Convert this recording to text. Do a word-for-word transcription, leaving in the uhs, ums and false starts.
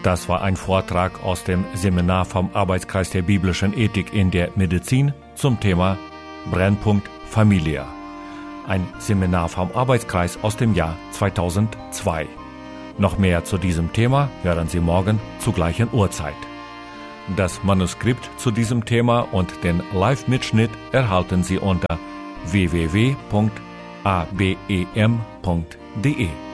Das war ein Vortrag aus dem Seminar vom Arbeitskreis der biblischen Ethik in der Medizin zum Thema Brennpunkt Familie. Ein Seminar vom Arbeitskreis aus dem Jahr zweitausendzwei. Noch mehr zu diesem Thema hören Sie morgen zur gleichen Uhrzeit. Das Manuskript zu diesem Thema und den Live-Mitschnitt erhalten Sie unter w w w punkt a b e m punkt d e.